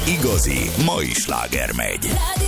igazi mai sláger megy.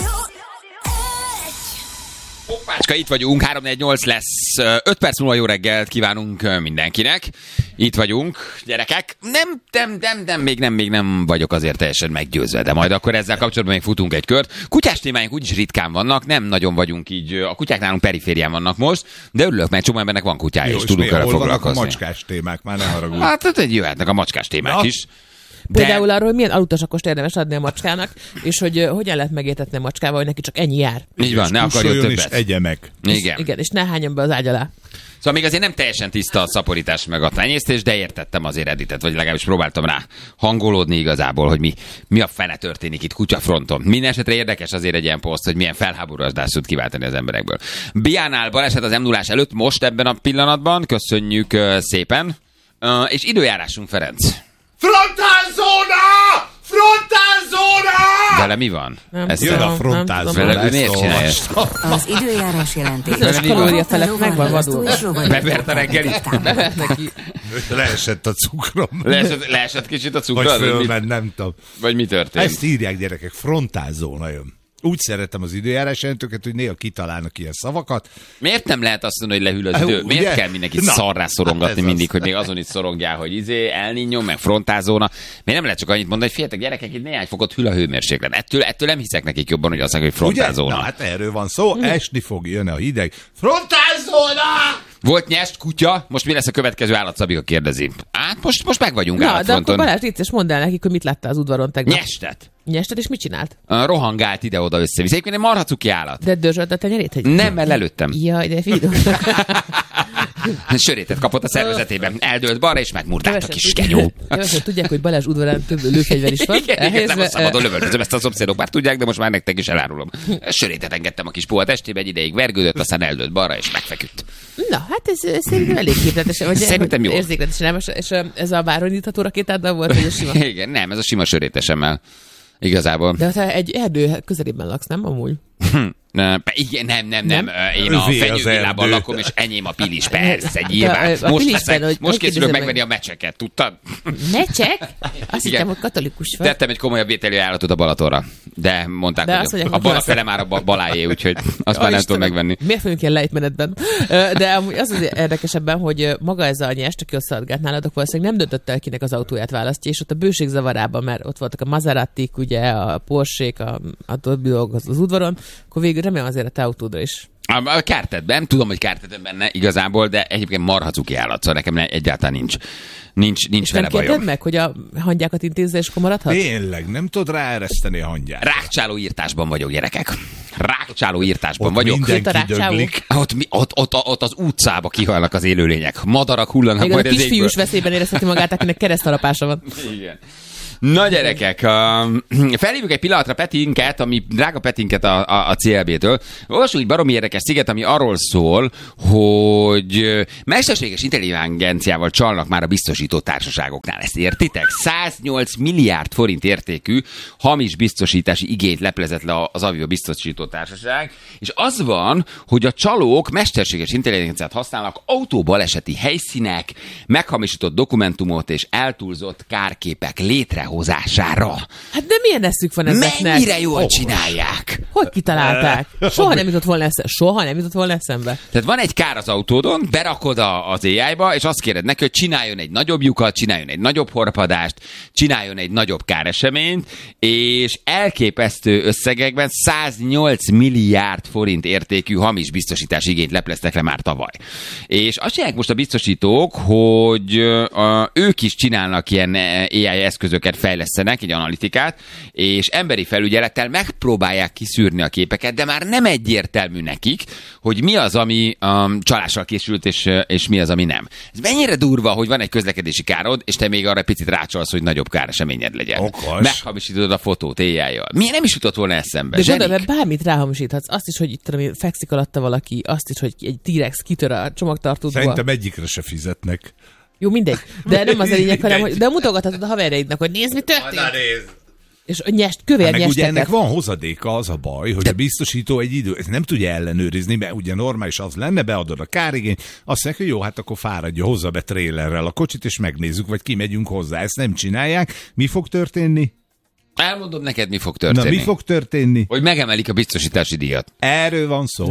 Hoppácska, itt vagyunk, 3-4-8 lesz. 5 perc múlva jó reggelt kívánunk mindenkinek. Itt vagyunk, gyerekek. Még nem vagyok azért teljesen meggyőzve, de majd akkor ezzel kapcsolatban még futunk egy kört. Kutyás témáink úgyis ritkán vannak, nem nagyon vagyunk így, a kutyák nálunk periférián vannak most, de örülök, mert csomó embernek van kutyája, jó, és tudunk vele foglalkozni. A macskás témák, már ne haragudj. Hát jöhetnek a macskás témák is. De... Például arról, hogy milyen alutasakost érdemes adni a macskának, és hogy hogyan lehet megértetni a macskával, hogy neki csak ennyi jár. Így van, ne akarjon többet. És egye meg. Igen, és ne hányom be az ágy alá. Szóval még azért nem teljesen tiszta a szaporítás meg a tenyésztés, de értettem azért Editet, vagy legalábbis próbáltam rá hangolódni igazából, hogy mi a fene történik itt kutyafronton. Minden esetre érdekes azért egy ilyen poszt, hogy milyen felháborodást tud kiváltani az emberekből. Biánál baleset az M0-ás előtt most ebben a pillanatban, köszönjük szépen, és időjárásunk, Ferenc. Frontálzóna! Frontálzóna! Vele mi van? Jön a frontálzóna. Vele miért csinálja? Az időjárás jelentés. Bizonyos kalória felett megvan vadul. Bevert a reggelit? Leesett a cukrom. Leesett kicsit a cukrom? Vagy fölment, nem tudom. Vagy mi történt? Ezt írják, gyerekek, frontálzóna jön. Úgy szeretem az időjárás jelentőket, hogy néha kitalálnak ilyen szavakat. Miért nem lehet azt mondani, hogy lehűl az idő? Miért ugye? kell mindenkit szarrá szorongatni mindig, hogy még azon itt szorongjál, hogy El Niño, meg frontálzóna? Miért nem lehet csak annyit mondani, hogy figyeljetek, gyerekek, itt néhány fokot hűl a hőmérséklet. Ettől nem hiszek nekik jobban, hogy azt mondják, hogy frontálzóna. Na hát erről van szó, esni fog, jön a hideg. Frontálzóna! Volt nyest, kutya, most mi lesz a következő állat, Szabika kérdezi. Hát most meg vagyunk állatfronton. De akkor Balázs, itt és mondd el nekik, hogy mit látta az udvaron tegnap. Nyestet, és mit csinált? Rohangált ide-oda össze-vissza. Egyébként egy marha cuki állat. De dörzsölt a tenyerét? Hogy... Nem, mert lelőttem. Jaj, de figyelj. Sörétet kapott a szervezetében. Eldőlt balra, és megmurdált a kis kenyó. Tudják, hogy Balázs udvarán több lőfegyver is van. Igen, nem szabadon lövöldözöm, ezt a szomszédok már tudják, de most már nektek is elárulom. Sörétet engedtem a kis puha testébe, egy ideig vergődött, aztán eldőlt balra, és megfeküdt. Na, hát ez szerintem elég képletesen, vagy szerintem jó. Érzékletesen, és ez a báronyítható rakétáddal volt, vagy a sima? Igen, nem, ez a sima sörétesemmel. Igazából. De te egy erdő közelében laksz, nem amúgy? Nem. Én a fenyővillában lakom, és enyém a pilis, persze, nyilván. Most készülök megvenni a mecseket, tudtad? Mecsek? Azt hittem, hogy katolikus vagy. Tettem egy komolyabb vételű állatot a Balatonra, de mondták, hogy a bal fele már a balájé, úgyhogy azt már nem tudom megvenni. Miért fogunk ilyen lejtmenetben? De amúgy az érdekesebben, hogy maga ez a nyest, aki összeadgált nálatok, valószínűleg nem döntött el, kinek az autóját választja, és ott a bőség zavarában, mert ott voltak a Maseratik, ugye, a Porsche-k, a többi dolgok az udvaron, akkor végül remélem azért a te autódra is. A kártetben, tudom, hogy kártetem benne igazából, de egyébként marha cuki állat, szóval nekem egyáltalán nincs vele bajom. Nem meg, hogy a hangyákat intézze, és akkor maradhat? Tényleg, nem tudod ráereszteni a hangyát. Rákcsáló írtásban vagyok, gyerekek. Rákcsáló írtásban vagyok. Ott az utcába kihalnak az élőlények. Madarak hullanak még majd az égből. Kisfiús veszélyben érezheti magát, akinek keresztharapása van. Igen. Na gyerekek, felhívjuk egy pillanatra Petinket, drága Petinket a CLB-től. Olvasunk egy baromi érdekes sziget, ami arról szól, hogy mesterséges intelligenciával csalnak már a biztosító társaságoknál. Ezt értitek? 108 milliárd forint értékű hamis biztosítási igényt leplezett le az Avio biztosító társaság, és az van, hogy a csalók mesterséges intelligenciát használnak autóbaleseti helyszínek, meghamisított dokumentumot és eltúlzott kárképek létrehozására. Hát de milyen eszük van ezeknek? Mennyire jól csinálják? Hogy kitalálták? Soha nem jutott volna eszembe. Tehát van egy kár az autódon, berakod az AI-ba, és azt kéred neki, hogy csináljon egy nagyobb lyukat, csináljon egy nagyobb horpadást, csináljon egy nagyobb káreseményt, és elképesztő összegekben 108 milliárd forint értékű hamis biztosítási igényt lepleztek le már tavaly. És azt csinálják most a biztosítók, hogy ők is csinálnak ilyen AI eszközöket, fejlesztenek, egy analitikát, és emberi felügyelettel megpróbálják kiszűrni a képeket, de már nem egyértelmű nekik, hogy mi az, ami csalással készült, és mi az, ami nem. Ez mennyire durva, hogy van egy közlekedési károd, és te még arra picit rácsolsz, hogy nagyobb káreseményed legyen. Okos. Meghamisítod a fotót AI-jal. Miért nem is jutott volna eszembe? De gondolom, mert bármit ráhamisíthatsz. Azt is, hogy itt tudom, fekszik alatta valaki, azt is, hogy egy T-rex kitör a csomagtartódból. Szerintem egyikre se fizetnek. Jó, mindegy. De nem az a lényeg, hanem, hogy de mutogathatod a haverjaidnak, hogy nézd, mi történt. És kövér meg nyesteket. ugye ennek van hozadéka, az a baj, hogy a biztosító egy idő, ezt nem tudja ellenőrizni, mert ugye normális az lenne, beadod a kárigényt, azt mondják, hogy jó, hát akkor fáradja, hozza be trélerrel a kocsit, és megnézzük, vagy kimegyünk hozzá. Ezt nem csinálják. Mi fog történni? Elmondom neked, mi fog Na, történni. mi fog történni? Hogy megemelik a biztosítási díjat. Erről van szó.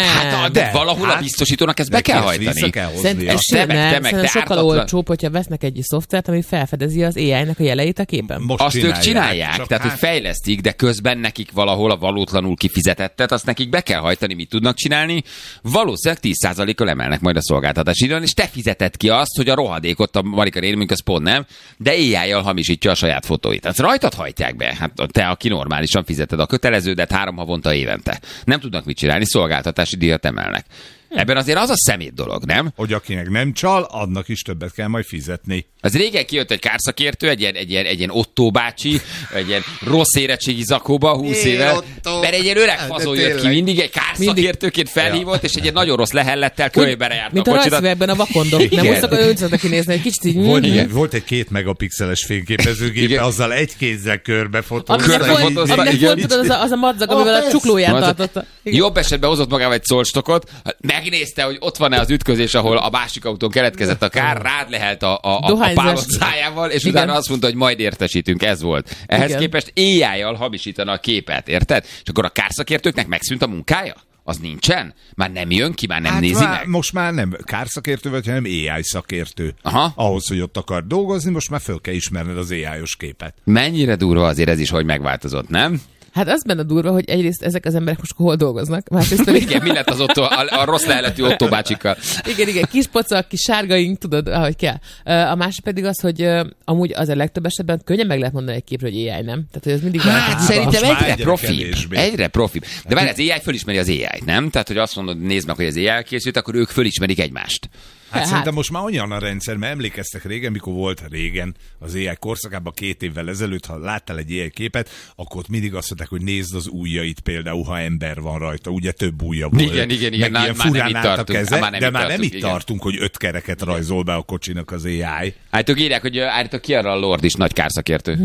De valahol a biztosítónak ezt be kell hajtani. Vissza kell hozni. Szerintem te sokkal ártatlan- olcsóbb, hogyha vesznek egy szoftvert, ami felfedezi az AI-nek a jeleit a képen. Most Azt ők csinálják, csak tehát hogy fejlesztik, de közben nekik valahol a valótlanul kifizetettet, azt nekik be kell hajtani, mit tudnak csinálni. Valószínűleg 10%-kal emelnek majd a szolgáltatási díjon, és te fizeted ki azt, hogy a rohadékot a Marika Rémünk, az pont nem, de AI-jal hamisítja a saját fotóit. Tehát rajtad hajtják be. Hát te, aki normálisan fizeted a köteleződet 3 havonta évente. Nem tudnak mit csinálni, szolgáltatási díjat emelnek. Ebben azért az a szemét dolog, nem? Hogy akinek nem csal, annak is többet kell majd fizetni. Az régen kijött egy kárszakértő, egy ilyen Otto bácsi, egy ilyen rossz érettségi zakóba 20 éve, mert egy ilyen öreg fazon jött ki mindig, egy kárszakértőként felhívott, és egy ilyen nagyon rossz lehellettel kölybe járt a Mint a kocsidat. rajzfilmekben a vakondok. Nem úgy szoktak kinézni, egy kicsit így... Volt egy 2 megapixeles fényképezőgépe, azzal egy kézzel körbefotózta. Aminek volt, tudod, az a madzag, amivel a csuklóját tartotta. Jobb esetben hozott magával egy szolstokot, megnézte, hogy ott van-e az ütközés, ahol a másik autón keletkezett a kár, rád lehelt a pálocájával, és utána azt mondta, hogy majd értesítünk, ez volt. Ehhez képest AI-jal hamisítanak a képet, érted? És akkor a kárszakértőknek megszűnt a munkája? Az nincsen? Már nem jön ki, már nem nézi meg? Most már nem kárszakértő vagy, hanem AI szakértő. Aha. Ahhoz, hogy ott akar dolgozni, most már föl kell ismerned az AI-os képet. Mennyire durva azért ez is, hogy megváltozott, nem? Hát az benne durva, hogy egyrészt ezek az emberek most hol dolgoznak, másrészt pedig... Igen, mi lett az Otto, a rossz leheletű Otto bácsikkal? Igen, kis pocak, kis sárgaink, tudod, ahogy kell. A másik pedig az, hogy amúgy az a legtöbb esetben könnyen meg lehet mondani egy képről, hogy AI, nem? Tehát, hogy ez mindig... Hát szerintem Most már egyre profibb. De várj, az AI fölismeri az AI-t, nem? Tehát, hogy azt mondod, nézd meg, hogy az AI készült, akkor ők fölismerik egymást. Hát szerintem most már olyan a rendszer, mert emlékeztek régen, mikor volt régen az AI korszakában 2 évvel ezelőtt, ha láttál egy AI képet, akkor ott mindig azt mondták, hogy nézd az ujjait például, ha ember van rajta, ugye több ujja volt. Igen, meg ilyen már furán nem itt állt a tartunk. keze, Már de már nem itt igen. tartunk, hogy 5 kereket rajzol be a kocsinak az AI. Hát ők írják, hogy állítok ki arra a Lord is nagy kárszakértő.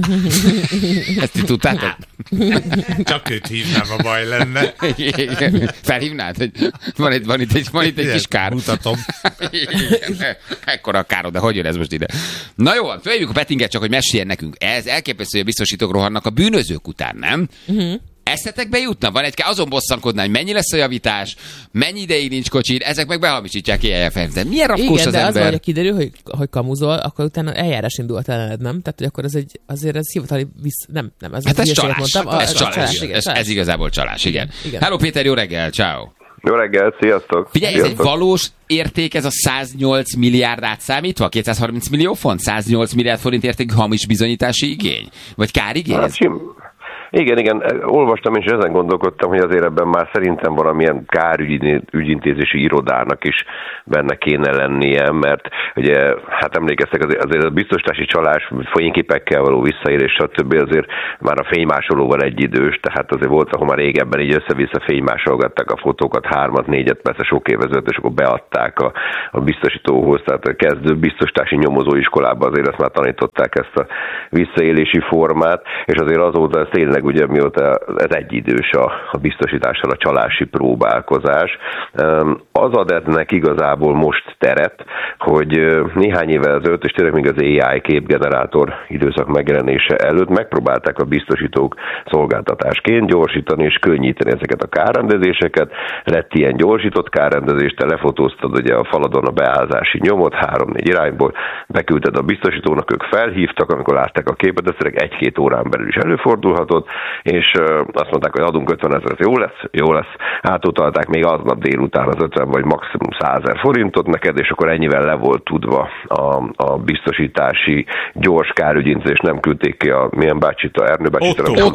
Ezt ti tudtátok? Csak őt hívnám, a baj lenne. Felhívnád? Hogy van itt egy kis kár. Mutatom. Ekkora a károd, de hogy jön ez most ide? Na jó, följövjük a Pettinget, csak hogy meséljen nekünk. Ez elképesztő, hogy a biztosítók rohannak a bűnözők után, nem? Eszetekbe jutna? Van azon bosszankodna, hogy mennyi lesz a javítás, mennyi ideig nincs kocsid, ezek meg behamisítják ilyen de milyen rakkós igen, az de ember? az, hogy kiderül, hogy kamuzol, akkor utána eljárás indult ellened, nem? Tehát, hogy akkor azért ez hivatali nem, az Hát ez hülyeséget csalás. mondtam. Ez csalás. Igen, Ez igazából csalás, igen. Igen. Hello Péter, jó reggel, ciao. Jó reggelt, sziasztok! Figyelj, ez egy valós érték, ez a 108 milliárd átszámítva? 230 millió font? 108 milliárd forint értékű hamis bizonyítási igény? Vagy kárigény? Hát, igen, olvastam és ezen gondolkodtam, hogy azért ebben már szerintem valamilyen kárügyintézési irodának is benne kéne lennie, mert ugye, hát emlékeztek, azért a biztosítási csalás, fényképekkel való visszaélés, stb. Azért már a fénymásolóval egyidős, tehát azért volt, ahol már régebben így össze-vissza fénymásolgatták a fotókat 3-4 persze sok évezőt, és akkor beadták a biztosítóhoz, tehát a kezdő biztosítási nyomozóiskolában azért ezt már tanították, ezt a visszaélési formát, és azért azóta ez tényleg ugye mióta ez egyidős a biztosítással a csalási próbálkozás. Az ad ennek igazából most teret, hogy néhány évvel ezelőtt, és tényleg még az AI képgenerátor időszak megjelenése előtt megpróbálták a biztosítók szolgáltatásként gyorsítani és könnyíteni ezeket a kárrendezéseket. Lett ilyen gyorsított kárrendezés, te lefotóztad ugye a faladon a beállzási nyomot 3-4 irányból, beküldted a biztosítónak, ők felhívtak, amikor látták a képet, ez tényleg 1-2 órán belül is előfordulhatott, és azt mondták, hogy adunk 50 000, jó lesz. Átutalták még aznap délután az 50 vagy maximum 100 000 forintot neked, és akkor ennyivel le volt tudva a biztosítási gyors kárügyintézés, nem küldték ki a milyen bácsit, a Ernő bácsit.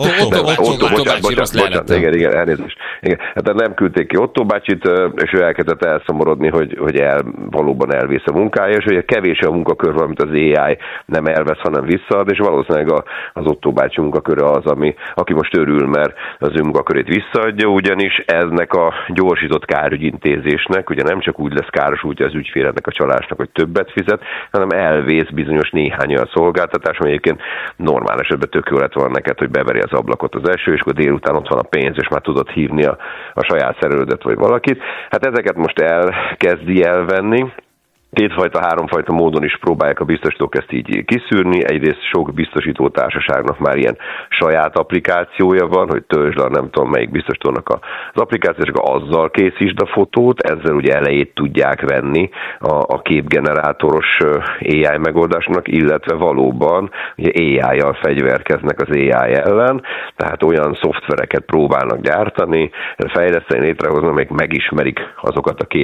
Otto bácsi, igen, elnézést. Igen. Hát nem küldték ki Otto bácsit, és ő elkezdett elszomorodni, hogy valóban elvész a munkája, és hogy kevés a munkakör, amit az AI nem elvesz, hanem visszaad, és valószínűleg az Otto bácsi munkaköre az, aki most örül, mert az ő munkakörét visszaadja, ugyanis eznek a gyorsított kárügyintézésnek, ugye nem csak úgy lesz káros úgy az ügyfélnek a csalásnak, hogy többet fizet, hanem elvész bizonyos néhány olyan szolgáltatás, ami egyébként normál esetben tök jó lett volna neked, hogy beveri az ablakot az eső, és akkor délután ott van a pénz, és már tudod hívni a saját szerelődet vagy valakit. Hát ezeket most elkezdi elvenni, háromfajta módon is próbálják a biztosítók ezt így kiszűrni. Egyrészt sok biztosító társaságnak már ilyen saját applikációja van, hogy töltsd le nem tudom melyik biztosítónak az applikáció, és akkor azzal készítsd a fotót, ezzel ugye elejét tudják venni a képgenerátoros AI megoldásnak, illetve valóban ugye AI-jal fegyverkeznek az AI ellen, tehát olyan szoftvereket próbálnak gyártani, fejleszteni, létrehozni, amelyek megismerik azokat a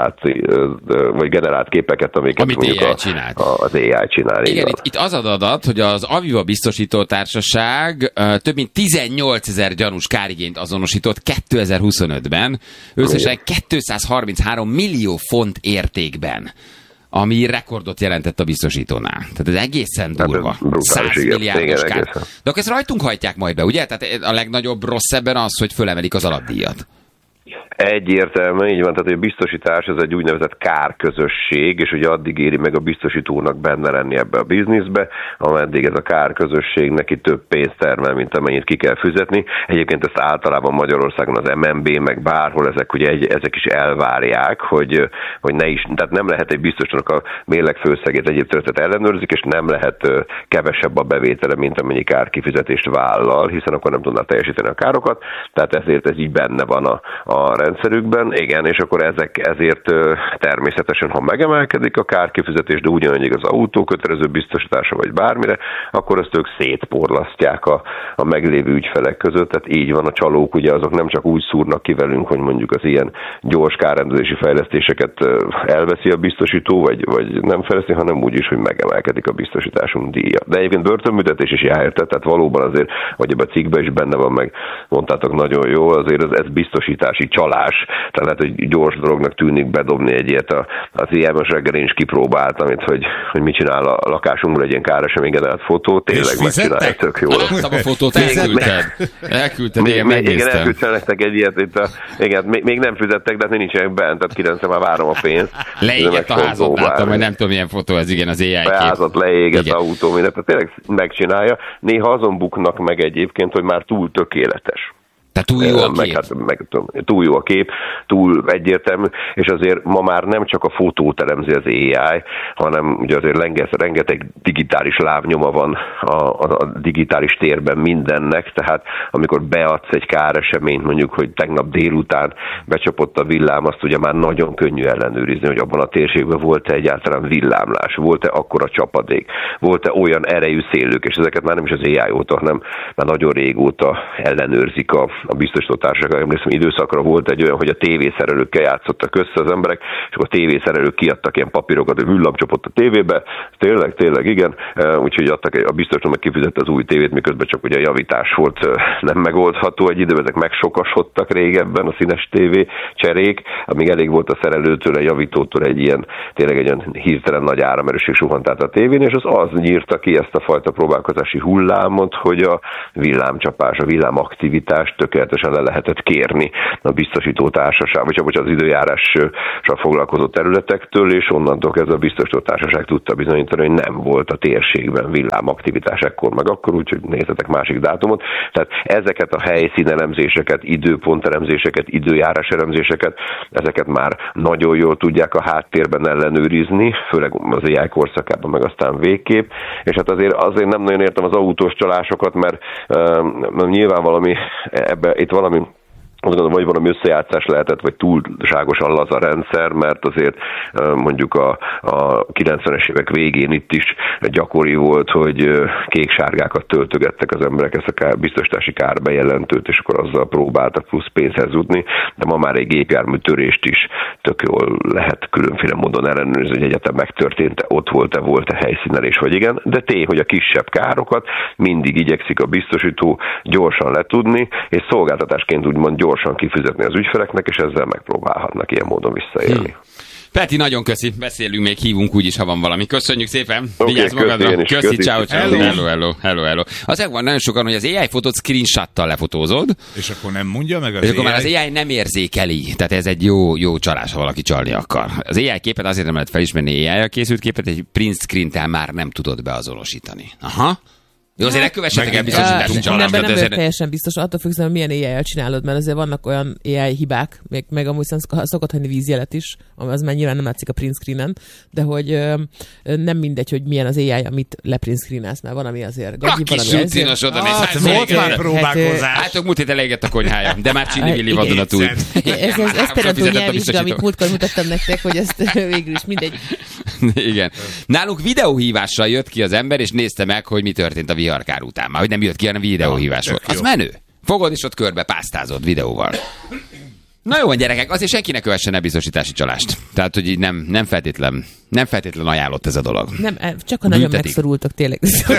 vagy generált képeket, amiket mondjuk az AI csinál. Igen, itt az adat, hogy az Aviva biztosító társaság több mint 18 000 gyanús kárigényt azonosított 2025-ben, összesen 233 millió font értékben, ami rekordot jelentett a biztosítónál. Tehát ez egészen durva. 100 milliárdos kár. De akkor ezt rajtunk hajtják majd be, ugye? Tehát a legnagyobb rossz ebben az, hogy fölemelik az alapdíjat. Egyértelműen így van, tehát a biztosítás ez egy úgynevezett kárközösség, és ugye addig éri meg a biztosítónak benne lenni ebbe a bizniszbe, ameddig ez a kárközösség neki több pénzt termel, mint amennyit ki kell fizetni. Egyébként ezt általában Magyarországon az MNB, meg bárhol ezek is elvárják, hogy ne is, tehát nem lehet egy biztosítónak a mérleg főszegét egyéb területet ellenőrzik, és nem lehet kevesebb a bevétele, mint amennyi kárkifizetést vállal, hiszen akkor nem tudná teljesíteni a károkat, tehát ezért ez így benne van a rendszerükben, igen, és akkor ezért természetesen, ha megemelkedik a kárkifizetés, de ugyanannyi az autó kötelező biztosítása, vagy bármire, akkor azt ők szétporlasztják a meglévő ügyfelek között, tehát így van, a csalók, ugye azok nem csak úgy szúrnak ki velünk, hogy mondjuk az ilyen gyors kárrendezési fejlesztéseket elveszi a biztosító, vagy nem fejleszti, hanem úgy is, hogy megemelkedik a biztosításunk díja. De egyébként börtönbüntetés is jár érte, tehát valóban azért, vagy ebben a cikkben is benne van, meg mondtátok nagyon jól, azért ez biztosítási csalás. Tehát lehet, hogy gyors dolognak tűnik bedobni egy ilyet. Az ilyen most reggel én is kipróbáltam, hogy mit csinál a lakásunkból egy ilyen káresemény generált fotó. Tényleg megcsinálja, tök jól. Láttam a fotót, elküldted. Igen, elküldtem nektek egy ilyet. Még nem fizettek, de nincsenek bent, tehát 9 már várom a pénzt. Leégett a házat, láttam, hogy nem tudom milyen fotó ez, igen, az AI kép. A házat leégett, autó, mindent, tehát tényleg megcsinálja. Néha azon buknak meg egyébként, hogy már túl tökéletes. Tehát túl jó a kép. Túl jó a kép, túl egyértelmű, és azért ma már nem csak a fotót elemzi az AI, hanem ugye azért rengeteg digitális lábnyoma van a digitális térben mindennek, tehát amikor beadsz egy káreseményt, mondjuk, hogy tegnap délután becsapott a villám, azt ugye már nagyon könnyű ellenőrizni, hogy abban a térségben volt-e egyáltalán villámlás, volt-e akkora csapadék, volt-e olyan erejű szélők, és ezeket már nem is az AI óta, hanem már nagyon régóta ellenőrzik a biztosító társaság. Emlékszem, időszakra volt egy olyan, hogy a tévészerelőkkel játszottak össze az emberek, és akkor a tévészerelők kiadtak ilyen papírokat, hogy villámcsapott a tévébe. Tényleg, igen. Úgyhogy a biztosító meg kifizette az új tévét, miközben csak ugye a javítás volt nem megoldható. Egy időben ezek megsokasodtak régebben, a színes tévé cserék, amíg elég volt a szerelőtől, a javítótól egy ilyen hirtelen nagy áramerőség suhant át a tévén, és az nyírta ki ezt a fajta próbálkozási hullámot, hogy a villámcsapás, a villámaktivitás tökéletesen le lehetett kérni a biztosító társaság, vagy az időjárással foglalkozó területektől, és onnantól kezdve a biztosító társaság tudta bizonyítani, hogy nem volt a térségben villámaktivitás ekkor meg akkor, úgyhogy nézzetek másik dátumot. Tehát ezeket a helyszínelemzéseket, időpontelemzéseket, időjáráselemzéseket, ezeket már nagyon jól tudják a háttérben ellenőrizni, főleg az AI korszakában, meg aztán végképp, és hát azért nem nagyon értem az autós csalásokat, mert nyilván itt valami, azt gondolom, vagy valami összejátszás lehetett, vagy túlságosan laza rendszer, mert azért mondjuk a 90-es évek végén itt is gyakori volt, hogy kék-sárgákat töltögettek az emberek ezt a biztosítási kárbejelentőt, és akkor azzal próbáltak plusz pénzhez jutni, de ma már egy gépjármű törést is tök jól lehet különféle módon ellenőrizni, hogy egyetem megtörtént, ott volt-e helyszínelés, vagy igen, de tény, hogy a kisebb károkat mindig igyekszik a biztosító gyorsan letudni, és szolgáltatásként úgymond gyorsan kifizetni az ügyfeleknek, és ezzel megpróbálhatnak ilyen módon visszaélni. Peti, nagyon köszi, beszélünk még, hívunk úgyis, ha van valami. Köszönjük szépen, vigyázz magadra. Köszi, ciao. Hello. Azért van nagyon sokan, hogy az AI fotót screenshottal lefotózod. És akkor nem mondja meg az és akkor már az AI nem érzékeli. Tehát ez egy jó csalás, ha valaki csalni akar. Az AI képet azért nem lehet felismerni, AI-jal készült képet, egy print screen-tel már nem tudod beazonosítani. Aha. Jó, azért ne kövessetek el biztosítási csalást. Nem vagyok teljesen biztos, attól függően, hogy milyen AI-jel csinálod, mert azért vannak olyan AI hibák, meg amúgy szokott hagyni vízjelet is, az már nyilván nem látszik a print screenen, de hogy nem mindegy, hogy milyen az AI, amit leprint screenelsz, mert van, ami azért gagyi, van, ami rutinos oda mész. Volt már próbálkozás. Hát múlt héten elégett a konyhája, de már Csili-Vili vadon a túl. Ez például nyelvvizsga, amit múltkor mutattam nektek, hogy ezt végül is mindegy. Igen. Nálunk videóhívással jött ki az ember, és nézte meg, hogy mi történt a viharkár után. Már hogy nem jött ki, hanem videóhívás volt. Az menő. Fogod, és ott körbe pásztázod videóval. Na jó, gyerekek, azért senki ne kövessen el biztosítási csalást. Tehát, hogy így nem feltétlen ajánlott ez a dolog. Nem, csak a nagyon megszorultak tényleg.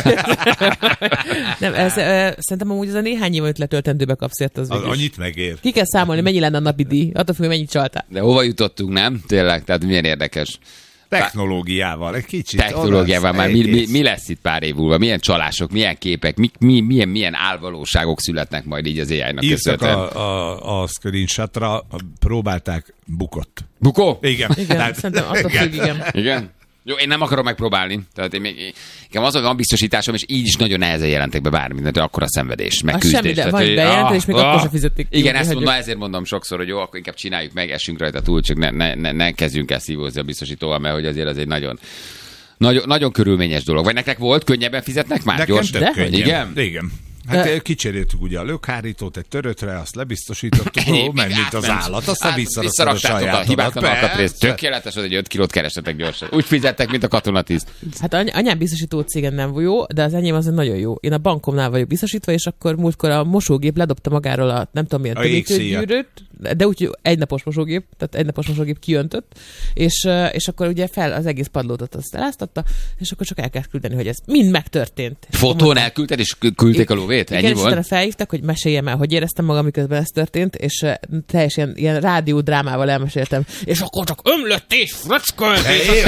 Nem, szerintem amúgy az a néhány év, amit letöltendőbe kapsz, az annyit megér. Ki kell számolni, mennyi lenne a napi díj, attól függ, mennyit csaltál. De hova jutottunk, nem? Tényleg, tehát milyen érdekes. Technológiával, egy kicsit. Technológiával már mi lesz itt pár év múlva? Milyen csalások, milyen képek, milyen álvalóságok születnek majd így az AI-nak köszönhetően? A screenshotra, próbálták, bukott. Bukó? Igen. Szerintem attól függ, Igen? Jó, én nem akarom megpróbálni. Tehát nekem az, hogy van biztosításom, és így is nagyon nehezen jelentek be bármit, de akkor a szenvedés, meg küzdés. Semmi, de van bejelentő, és még akkor sem fizetik. Igen, ezért mondom sokszor, hogy jó, akkor inkább csináljuk meg, essünk rajta túl, csak ne kezdjünk el szívózni a biztosítóval, mert hogy azért az egy nagyon körülményes dolog. Vagy nektek volt, könnyebben fizetnek már? Nekem tök könnyebb. Igen. Hát kicseréltük ugye a lökhárítót egy törötre, azt lebiztosítottuk, ment mint az állat, aztán visszaraktátok a sajátodat. Hibátlan alkatrészt. Tökéletes, hogy 5 kilót keresetek gyorsan. Úgy fizettek, mint a katonatiszt. Hát anyám biztosító cégen nem jó, de az enyém az nagyon jó. Én a bankomnál vagyok biztosítva, és akkor múltkor a mosógép ledobta magáról a nem tudom milyen tömítőgyűrűt, de úgy egynapos mosógép kiöntött, és akkor ugye az egész padlót azt eláztatta, és akkor csak el kell küldeni, hogy ez mind megtörtént. Fotón elküldted, és küldték a lóvét? Ennyi igen, volt? És felhívtak, hogy meséljem el, hogy éreztem magam, miközben ez történt, és teljesen ilyen rádiódrámával elmeséltem, és akkor csak ömlött és fröckölt.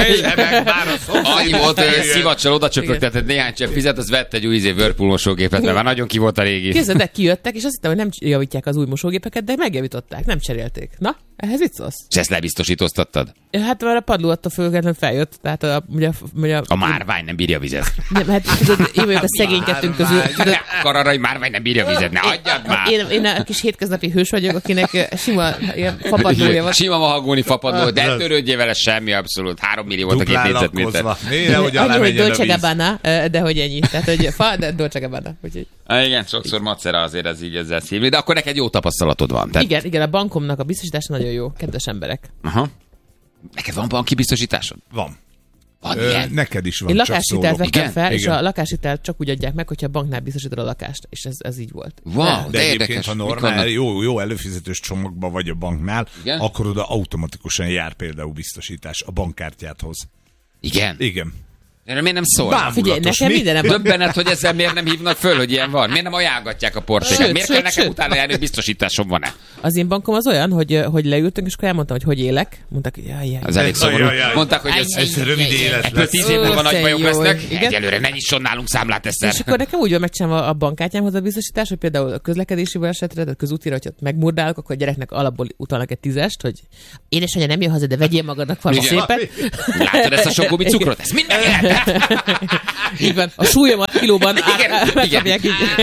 Annyi volt, hogy szivacsal oda csöpögtetett néhány csepp fizet, az vett egy új Whirlpool mosógépet, mert már nagyon ki volt a régi. Képzeld, de kijöttek, és azt hittem, hogy nem javítják az új mosógépeket, de megjavították, nem cserélték. Na, ehhez mit szólsz? És ezt lebiztosítoztattad? Hát már a padló attól fölgetlenül feljött. Tehát a márvány nem bírja vizet. Nem, hát tudod, én vagyok a szegénykettőnk közül. Kararai márvány nem bírja vizet, ne adjad már! Én a kis hétköznapi hős vagyok, akinek sima fapadlója van. Sima mahagóni fapadló, de törődjél vele semmi abszolút. 3 millió volt a 2 négyzetméter. Annyi, hogy Dolce Gabbana, de hogy ennyi. Tehát, hogy fa, de Dolce Gabbana. Igen, sokszor macera azért ez így ezzel szívni, de akkor neked jó tapasztalatod van. Tehát... Igen, a bankomnak a biztosítása nagyon jó, kedves emberek. Aha. Neked van banki biztosításod? Van. Neked is van. Én lakáshitelt vettem fel, és a lakáshitelt csak úgy adják meg, hogyha a banknál biztosítod a lakást, és ez így volt. Wow, de egyébként, ha normál, jó előfizetős csomagban vagy a banknál, igen? Akkor oda automatikusan jár például biztosítás a bankkártyádhoz. Igen? Igen. Erről miért nem szól? Figyelj, nekem mindenem. Döbbenet, hogy ezzel miért nem hívnak föl, hogy ilyen van? Miért nem ajánlgatják a portéket? Miért kell nekem utána járni, hogy biztosításom van-e? Az én bankom az olyan, hogy leültünk, és akkor elmondtam, hogy jélek. Mondták, hogy jaj. Az elég szomorú. Mondták, hogy ez rövid élet lesz. 10 év múlva nagy bajok lesznek. Egyelőre ne nyisson nálunk számlát egyszer. És akkor nekem úgy van megcsinálva a bankkártyámhoz a biztosítás, hogy például a közlekedési balesetre, a közútira, hogy ott megmurdálok, akkor a gyereknek alapból utalnak egy 10-est, hogy édesanyja nem jön haza, de vegyél magadnak valami szépet. Látod ezt a sok gumicukrot? Ez minden jelent. Így van, a súlyomat kilóban igen.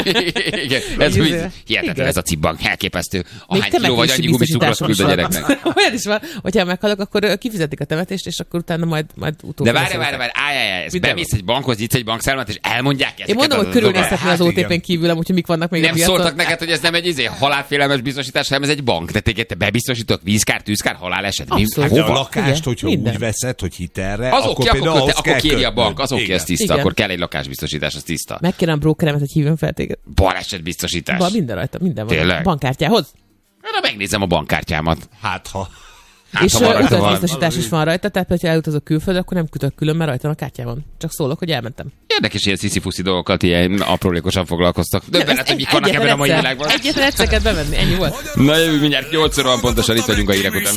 Ez úgy hihetetlen ez a cibbank, elképesztő. Ahány kiló vagy, annyi gumicukrot küld a gyereknek. Olyan is van, hogyha meghalok, akkor kifizetik a temetést, és akkor utána majd utóbb. De várj, ezt bemész egy bankhoz, nyitsz egy bankszámlát, és elmondják ezeket. Én mondom, hogy körülnézhetni az OTP-n kívül, amúgy, hogy mik vannak még a piacon. Nem szóltak neked, hogy ez nem egy halálfélelmes biztosítás, hanem ez egy bank. De téged bebiztosítok vízkár, tűzkár, haláleset. A lakást, hogyha úgy veszed, hogy hitelre, akkor például akkor kéri a bank, az oké, ez tiszta, akkor kell egy lakásbiztosítás, az tiszta. Megkérem a brókeremet, hogy hívjon fel téged. Balesetbiztosítás. Van minden rajta, minden van. Tényleg? Bankkártyához. Megnézem a bankkártyámat. Hát ha és utazbiztosítás is van rajta, tehát ha elutazok külföldre, akkor nem kütök külön, mert rajta a kártyában. Csak szólok, hogy elmentem. Érdekes, ilyen sziszi-fuszi dolgokat ilyen aprólékosan foglalkoztak. Döbbenet, hogy mik vannak ebben a mai világban. Egyetlen egyszer bevenni, ennyi volt. Na jövő mindjárt 8 óra van pontosan, itt vagyunk a hírek után.